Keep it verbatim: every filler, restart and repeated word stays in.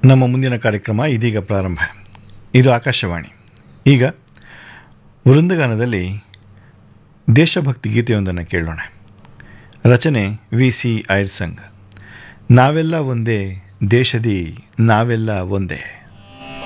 ನಮ್ಮ ಮುಂದಿನ ಕಾರ್ಯಕ್ರಮ ಇದೀಗ ಪ್ರಾರಂಭ. ಇದು ಆಕಾಶವಾಣಿ. ಈಗ ವೃಂದಗಾನದಲ್ಲಿ ದೇಶಭಕ್ತಿ ಗೀತೆಯೊಂದನ್ನು ಕೇಳೋಣ. ರಚನೆ ವಿ ಸಿ ಐರ್ಸಂಗ್. ನಾವೆಲ್ಲ ಒಂದೇ ದೇಶದಿ ನಾವೆಲ್ಲ ಒಂದೇ.